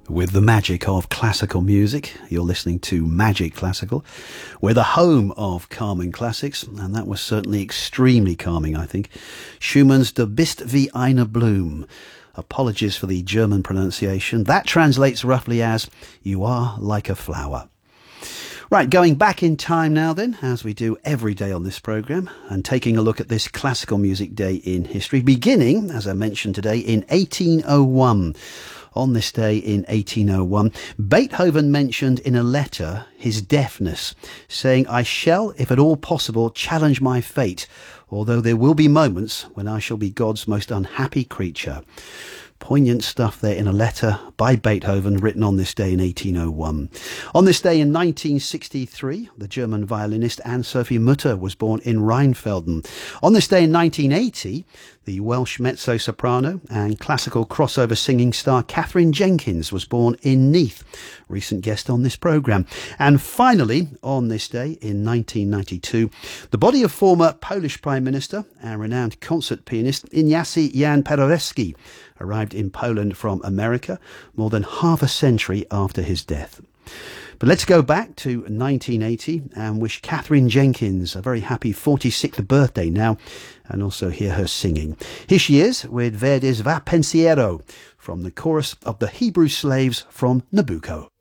With the magic of classical music, you're listening to Magic Classical. We're the home of calming classics, and that was certainly extremely calming, I think. Schumann's Du bist wie eine Blume. Apologies for the German pronunciation. That translates roughly as, you are like a flower. Right, going back in time now then, as we do every day on this programme, and taking a look at this classical music day in history, beginning, as I mentioned today, in 1801. On this day in 1801, Beethoven mentioned in a letter his deafness, saying, "I shall, if at all possible, challenge my fate, although there will be moments when I shall be God's most unhappy creature." Poignant stuff there in a letter by Beethoven written on this day in 1801. On this day in 1963, the German violinist Anne-Sophie Mutter was born in Rheinfelden. On this day in 1980, the Welsh mezzo-soprano and classical crossover singing star Catherine Jenkins was born in Neath, recent guest on this programme. And finally, on this day in 1992, the body of former Polish Prime Minister and renowned concert pianist Ignacy Jan Paderewski arrived in Poland from America more than half a century after his death. But let's go back to 1980 and wish Catherine Jenkins a very happy 46th birthday now, and also hear her singing. Here she is with Verdi's Va Pensiero from the chorus of the Hebrew Slaves from Nabucco.